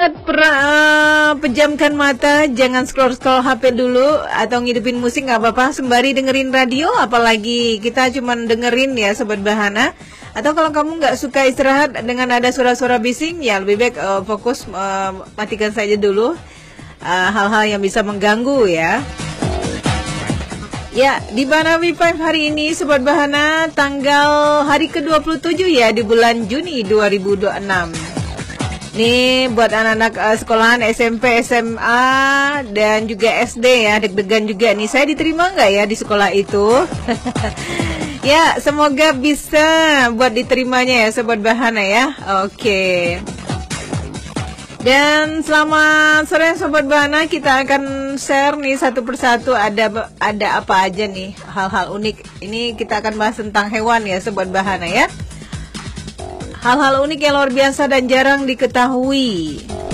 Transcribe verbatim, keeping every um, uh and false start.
Ingat, pra, uh, pejamkan mata, jangan scroll-scroll H P dulu atau ngidupin musik nggak apa-apa, sembari dengerin radio, apalagi kita cuma dengerin ya Sobat Bahana. Atau kalau kamu nggak suka istirahat dengan ada suara-suara bising, ya lebih baik uh, fokus, uh, matikan saja dulu uh, hal-hal yang bisa mengganggu ya. Ya, di Banawi Five hari ini Sobat Bahana, tanggal hari ke dua puluh tujuh ya di bulan Juni dua ribu dua puluh enam. Nih buat anak-anak uh, sekolahan S M P, S M A dan juga S D ya, deg-degan juga nih, saya diterima nggak ya di sekolah itu? Ya, semoga bisa buat diterimanya ya Sobat Bahana ya. Oke. Dan selamat sore Sobat Bahana, kita akan share nih satu persatu ada ada apa aja nih hal-hal unik. Ini kita akan bahas tentang hewan ya Sobat Bahana ya. Hal-hal unik yang luar biasa dan jarang diketahui.